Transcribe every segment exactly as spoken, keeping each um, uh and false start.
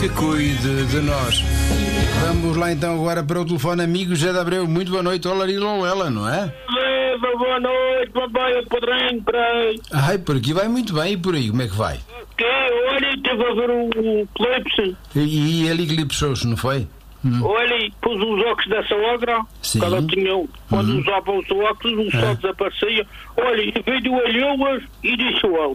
que cuide de nós. Vamos lá então agora para o telefone amigo José de Abreu. Muito boa noite, olá Lolela, não é? Leva, boa noite, papai, o padrinho, peraí. Ai, por aqui vai muito bem, e por aí, como é que vai? Que? Olha, estive a ver o eclipse. E, e ele eclipsou-se, não foi? Hum. Olha, pus os óculos da sogra. Sim. Ela tinha, quando Uhum. usava os óculos, o sol Ah. desaparecia. Olha, e veio olhou-as e disse ela.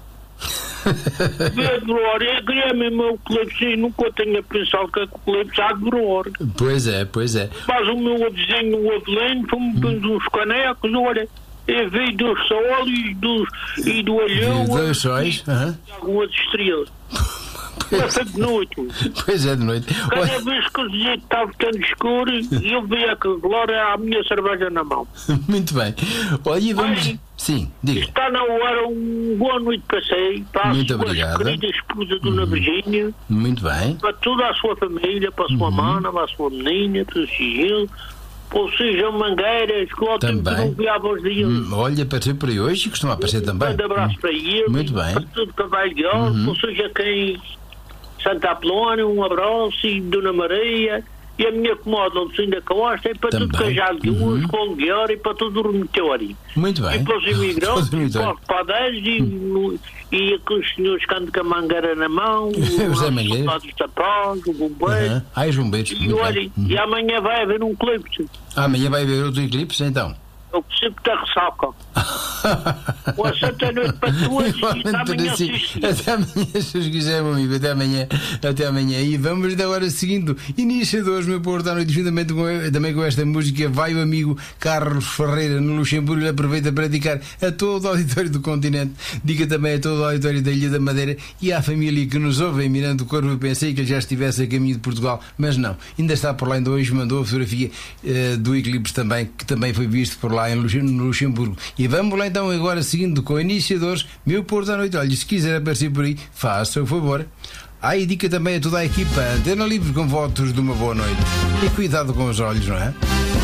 Vê, Glória, eu queria mesmo o eclipse e nunca tinha pensado que o eclipse há de durar. Pois é, pois é. Mas o meu vizinho, o Avelino, foi-me pondo uns canecos, olha. Eu vi do sol e do, e do olhão. Dois sóis. Uhum. Algumas estrelas. Mas foi de noite. Pois é, de noite. Cada Olha, vez que o dia estava ficando escuro, eu via que Glória a minha cerveja na mão. muito bem. Olha, e vamos. Olha. Sim, diga. Está na hora, um boa noite para si, para Muito a sua obrigado. querida esposa Dona Virgínia, Muito bem. para toda a sua família, para a sua mana, para a sua menina, para o Sigil, para o Sejam Mangueiras, que lá tempo Também. não via há bons dias. Hum, Olha, apareceu por aí hoje e costuma aparecer Um também. grande abraço para ele. Muito bem. Para tudo que vai de olho, Uhum. para seja quem Santa Apolónia, um abraço, e Dona Maria, e a minha comoda Lucinda Costa, e para tudo que Também. já de Uhum. hoje, com o Guiar, e para todo o dormitório. Muito E bem. para os imigrantes, Para os e para imigrantes. os padeiros, e, no- e com os senhores que andam com a mangueira na mão, Os os mangueiros. soldados tapados, o bombeiro. Uhum. Ai, os bombeiros. E Muito olha, bem. Uhum. e amanhã vai haver um eclipse. Amanhã vai haver outro eclipse, então. Eu preciso da ressaca. Boa Santa Noite para todos e até amanhã Assim, assistir. até amanhã, se os quiser, meu amigo. Até amanhã. Até amanhã. E vamos agora seguindo. Iniciadores, meu Porto, à noite, juntamente com, também com esta música, vai o amigo Carlos Ferreira no Luxemburgo. Ele aproveita para dedicar a todo o auditório do continente. Diga também a todo o auditório da Ilha da Madeira e à família que nos ouve em Miranda do Corvo. Eu pensei que ele já estivesse a caminho de Portugal, mas não. Ainda está por lá ainda hoje. Mandou a fotografia eh, do eclipse também, que também foi visto por lá em Lux- no Luxemburgo. E vamos lá então agora seguindo com iniciadores, meu Porto à noite. Olha, se quiser aparecer por aí, faça o favor. Ah, e dica também a toda a equipa Antena Livre com votos de uma boa noite. E cuidado com os olhos, não é?